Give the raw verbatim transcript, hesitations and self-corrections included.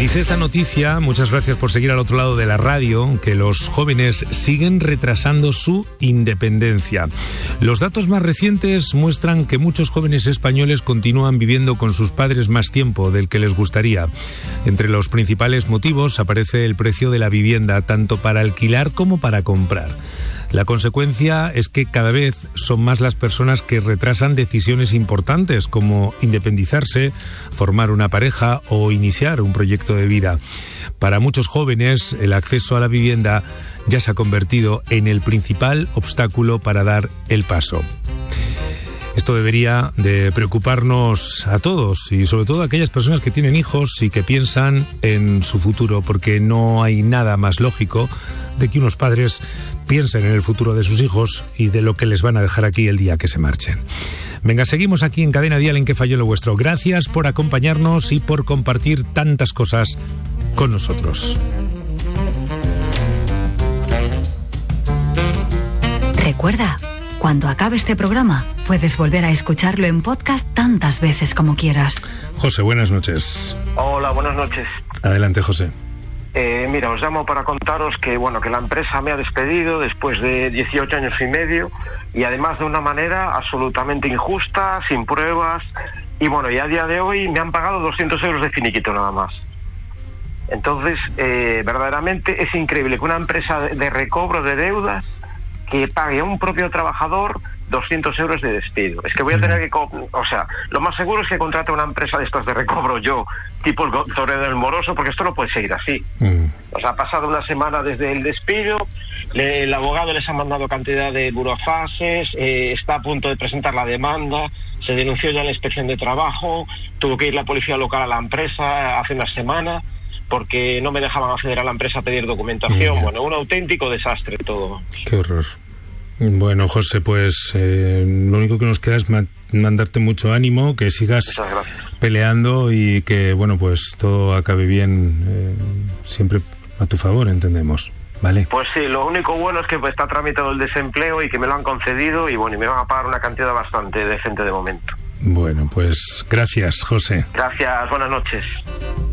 Dice esta noticia, muchas gracias por seguir al otro lado de la radio, que los jóvenes siguen retrasando su independencia. Los datos más recientes muestran que muchos jóvenes españoles continúan viviendo con sus padres más tiempo del que les gustaría. Entre los principales motivos aparece el precio de la vivienda, tanto para alquilar como para comprar. La consecuencia es que cada vez son más las personas que retrasan decisiones importantes como independizarse, formar una pareja o iniciar un proyecto de vida. Para muchos jóvenes, el acceso a la vivienda ya se ha convertido en el principal obstáculo para dar el paso. Esto debería de preocuparnos a todos y sobre todo a aquellas personas que tienen hijos y que piensan en su futuro, porque no hay nada más lógico de que unos padres piensen en el futuro de sus hijos y de lo que les van a dejar aquí el día que se marchen. Venga, seguimos aquí en Cadena Dial en Que Falló Lo Vuestro. Gracias por acompañarnos y por compartir tantas cosas con nosotros. Recuerda, cuando acabe este programa, puedes volver a escucharlo en podcast tantas veces como quieras. José, buenas noches. Hola, buenas noches. Adelante, José. Eh, mira, os llamo para contaros que, bueno, que la empresa me ha despedido después de dieciocho años y medio y además de una manera absolutamente injusta, sin pruebas, y bueno, y a día de hoy me han pagado doscientos euros de finiquito nada más. Entonces, eh, verdaderamente es increíble que una empresa de recobro de deudas que pague a un propio trabajador doscientos euros de despido. Es que voy a tener que... O sea, lo más seguro es que contrate una empresa de estas de recobro yo, tipo el Torero del Moroso, porque esto no puede seguir así. Mm. O sea, ha pasado una semana desde el despido, le, el abogado les ha mandado cantidad de burofases, eh, está a punto de presentar la demanda, se denunció ya en la inspección de trabajo, tuvo que ir la policía local a la empresa hace una semana, porque no me dejaban acceder a la empresa a pedir documentación. Mm. Bueno, un auténtico desastre todo. Qué horror. Bueno, José, pues eh, lo único que nos queda es ma- mandarte mucho ánimo, que sigas peleando y que, bueno, pues todo acabe bien, eh, siempre a tu favor, entendemos, ¿vale? Pues sí, lo único bueno es que pues, está tramitado el desempleo y que me lo han concedido y, bueno, y me van a pagar una cantidad bastante decente de momento. Bueno, pues gracias, José. Gracias, buenas noches.